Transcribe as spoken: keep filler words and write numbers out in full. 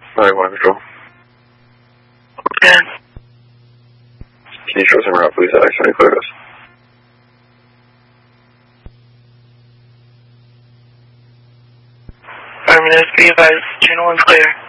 nine one control. Okay. Can you show us around, please? That accidentally cleared us. Affirmative, be advised, channel one clear.